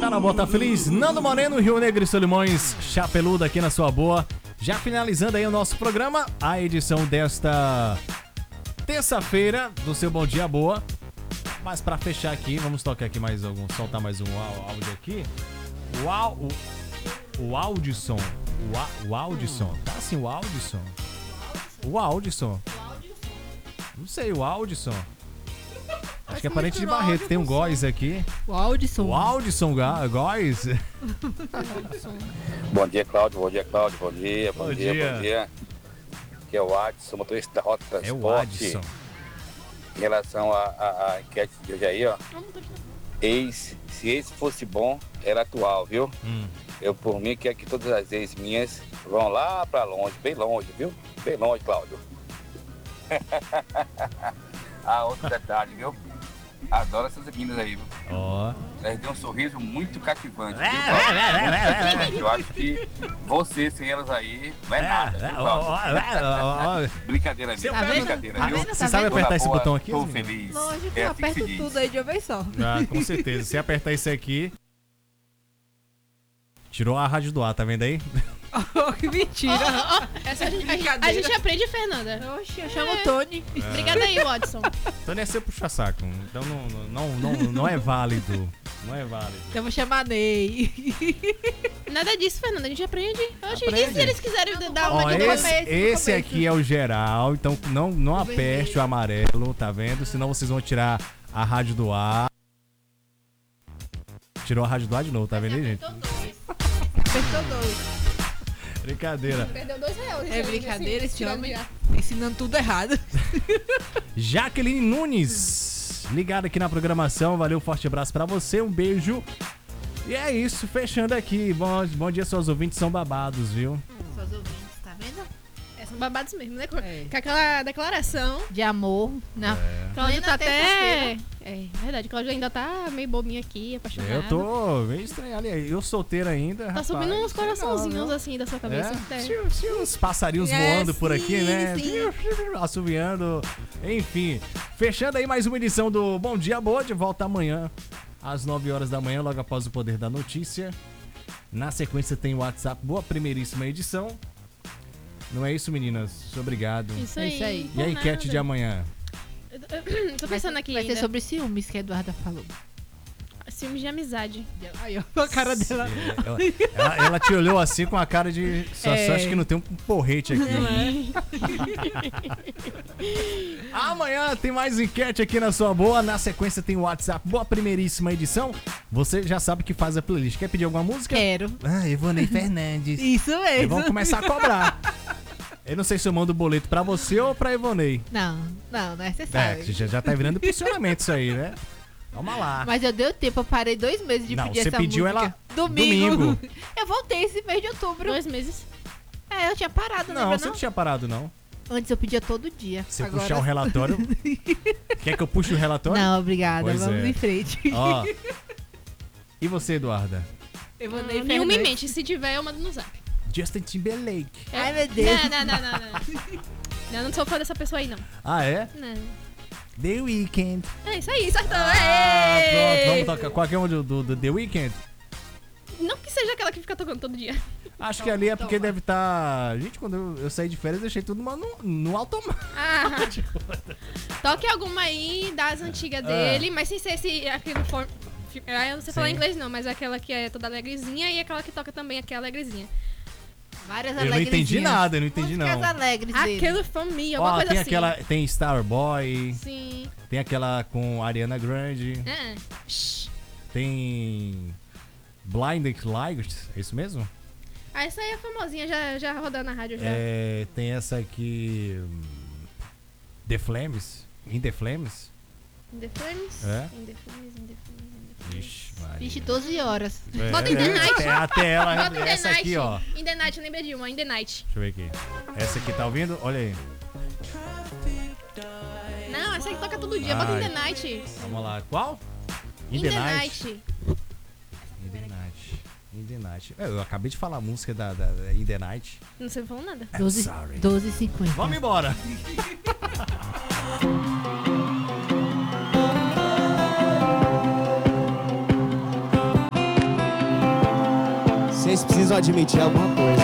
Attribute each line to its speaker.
Speaker 1: Tá na boa, tá feliz? Nando Moreno, Rio Negro e Solimões, Chapeluda aqui na sua boa. Já finalizando aí o nosso programa, a edição desta terça-feira do seu Bom Dia Boa. Mas pra fechar aqui, vamos tocar aqui mais algum, soltar mais um áudio aqui. O Audison. O Audison. Tá assim, o Audison. O Audison. Não sei, o Audison. Acho que é parente de Barreto. Tem um Góis aqui.
Speaker 2: O Audison.
Speaker 1: O Audison Góis.
Speaker 3: Bom dia, Cláudio. Bom dia, Cláudio. Bom dia, bom dia. Aqui é o Adson, motorista da Rota Transporte.
Speaker 1: É o Adson.
Speaker 3: Em relação à enquete de hoje aí, ó. Se esse fosse bom, era atual, viu? Eu, por mim, quero que todas as ex minhas vão lá pra longe, bem longe, viu? Bem longe, Cláudio. Outro detalhe, viu? Adoro essas meninas aí, viu?
Speaker 1: Ó.
Speaker 3: Elas têm um sorriso muito cativante, viu? Eu acho que você sem elas aí não é nada, viu, Cláudio? Brincadeira mesmo, brincadeira, viu?
Speaker 1: Você sabe apertar esse botão aqui?
Speaker 3: Tô feliz.
Speaker 2: Lógico,
Speaker 3: É
Speaker 2: eu
Speaker 3: assim que se
Speaker 2: aperto
Speaker 3: diz.
Speaker 2: tudo aí de uma vez só.
Speaker 1: Ah, com certeza. Se apertar esse aqui... Tirou a rádio do ar, tá vendo aí?
Speaker 2: Que mentira.
Speaker 4: Essa a gente aprende, Fernanda.
Speaker 2: Oxe, eu chamo o Tony.
Speaker 4: Obrigada aí, Watson.
Speaker 1: Então não é ser puxa-saco. Então não é válido. Não é válido.
Speaker 2: Então eu vou chamar Ney.
Speaker 4: Nada disso, Fernanda. A gente aprende. Oxe,
Speaker 1: Aprende.
Speaker 4: e se eles quiserem dar
Speaker 1: Ó,
Speaker 4: uma de
Speaker 1: esse aqui é o geral, então não aperte o amarelo, tá vendo? Senão vocês vão tirar a rádio do ar. Tirou a rádio do ar de novo, tá vendo aí, gente?
Speaker 2: Apertou dois.
Speaker 1: Brincadeira.
Speaker 4: Perdeu R$2.
Speaker 2: É brincadeira esse homem ensinando tudo errado.
Speaker 1: Jaqueline Nunes, ligado aqui na programação. Valeu, forte abraço pra você, um beijo. E é isso, fechando aqui. Bom dia, seus ouvintes são babados, viu?
Speaker 2: Seus ouvintes, tá vendo?
Speaker 4: São babados mesmo, né?
Speaker 2: É.
Speaker 4: Com aquela declaração.
Speaker 2: De amor. Não.
Speaker 4: Cláudio tá
Speaker 2: Plena
Speaker 4: até... É verdade, Cláudio ainda tá meio bobinho aqui, apaixonado.
Speaker 1: Eu tô meio estranho. Ali, eu solteiro ainda.
Speaker 4: Tá
Speaker 1: rapaz,
Speaker 4: subindo uns
Speaker 1: sei não,
Speaker 4: coraçãozinhos
Speaker 1: viu?
Speaker 4: assim da sua cabeça.
Speaker 1: Tinha uns passarinhos voando por aqui,
Speaker 2: sim,
Speaker 1: né?
Speaker 2: sim.
Speaker 1: Assoviando. Enfim, fechando aí mais uma edição do Bom Dia Boa, de volta amanhã, às 9 horas da manhã, logo após o Poder da Notícia. Na sequência tem o WhatsApp, boa primeiríssima edição. Não é isso, meninas? Obrigado.
Speaker 4: Isso
Speaker 2: É
Speaker 4: aí.
Speaker 2: isso aí.
Speaker 1: E a enquete de amanhã?
Speaker 4: Tô pensando aqui
Speaker 2: Vai
Speaker 4: ainda.
Speaker 2: ser sobre ciúmes que a Eduarda falou.
Speaker 4: Ciúmes de amizade.
Speaker 2: Aí, ó, a cara dela.
Speaker 1: Ela te olhou assim com a cara de... Só acho que não tem um porrete aqui. Amanhã tem mais enquete aqui na sua boa. Na sequência tem o WhatsApp. Boa primeiríssima edição. Você já sabe que faz a playlist. Quer pedir alguma música?
Speaker 2: Quero.
Speaker 1: Ivonei Fernandes.
Speaker 2: Isso
Speaker 1: E
Speaker 2: mesmo.
Speaker 1: vamos começar a cobrar. Eu não sei se eu mando o boleto pra você ou pra Ivonei.
Speaker 2: Não é necessário.
Speaker 1: Já tá virando posicionamento isso aí, né? Vamos lá.
Speaker 2: Mas eu dei o tempo, eu parei 2 meses de
Speaker 1: Não,
Speaker 2: pedir
Speaker 1: você
Speaker 2: essa
Speaker 1: pediu
Speaker 2: música.
Speaker 1: ela
Speaker 2: Domingo.
Speaker 1: domingo.
Speaker 2: Eu voltei esse mês de outubro.
Speaker 4: 2 meses.
Speaker 2: É, eu tinha parado,
Speaker 1: Não,
Speaker 2: lembra
Speaker 1: você
Speaker 2: não?
Speaker 1: não tinha parado, não.
Speaker 2: Antes eu pedia todo dia.
Speaker 1: Se eu
Speaker 2: Agora...
Speaker 1: puxar o relatório... Quer que eu puxe o relatório?
Speaker 2: Não, obrigada.
Speaker 1: Pois
Speaker 2: Vamos
Speaker 1: é.
Speaker 2: em frente.
Speaker 1: Ó. E você, Eduarda?
Speaker 2: Eu mandei
Speaker 4: Nenhuma em
Speaker 2: Fernandes.
Speaker 4: mente. Se tiver, eu mando no zap.
Speaker 1: Justin Timberlake.
Speaker 2: Ai, meu Deus.
Speaker 4: Não. Eu não sou fã dessa pessoa aí, não.
Speaker 1: Ah, é?
Speaker 4: Não.
Speaker 1: The Weeknd.
Speaker 4: É isso aí, Sartão.
Speaker 1: Pronto, vamos tocar qualquer um do The Weeknd.
Speaker 4: Não que seja aquela que fica tocando todo dia.
Speaker 1: Acho que ali é porque deve estar... Gente, quando eu saí de férias, eu deixei tudo no automático.
Speaker 4: Ah, toque alguma aí das antigas dele, mas sem ser aquele form... Eu não sei falar
Speaker 1: Sim.
Speaker 4: inglês não, mas aquela que é toda alegrezinha e aquela que toca também aquela alegrezinha.
Speaker 2: Várias
Speaker 1: Eu não entendi
Speaker 2: alegrezinhas.
Speaker 1: nada, eu não entendi não.
Speaker 2: Músicas alegres dele.
Speaker 4: Aquele for me, alguma
Speaker 1: Ó,
Speaker 4: coisa
Speaker 1: tem
Speaker 4: assim.
Speaker 1: aquela... Tem Starboy,
Speaker 4: Sim.
Speaker 1: tem aquela com Ariana Grande,
Speaker 4: Shhh.
Speaker 1: tem... Blinded Lights, é isso mesmo?
Speaker 4: Ah, essa aí é famosinha, já rodando na rádio já.
Speaker 1: É, tem essa aqui... The Flames, In The Flames.
Speaker 4: In the Flames?
Speaker 1: É?
Speaker 4: In the Flames.
Speaker 1: Ixi, Maria.
Speaker 2: Vixe, 12 horas.
Speaker 4: Bota In The Night.
Speaker 1: Até ela,
Speaker 4: Bota In The
Speaker 1: essa
Speaker 4: Night.
Speaker 1: aqui, ó.
Speaker 4: In the Night, eu lembrei de uma, In the Night.
Speaker 1: Deixa eu ver aqui. Essa aqui tá ouvindo? Olha aí.
Speaker 4: Não, essa aí que toca todo dia, bota In the
Speaker 1: Ai.
Speaker 4: Night.
Speaker 1: Vamos lá. Qual?
Speaker 4: In the Night.
Speaker 1: In the Night. In the Night. Eu acabei de falar a música da In the Night.
Speaker 4: Não sei falar nada.
Speaker 2: 12h50.
Speaker 1: Vamos embora.
Speaker 5: Vocês precisam admitir alguma coisa.